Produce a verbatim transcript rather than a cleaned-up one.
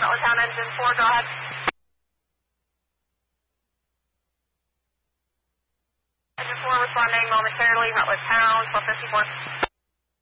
Rutland Town engine four, go ahead. Engine four responding momentarily, Rutland Town, twelve fifty-four.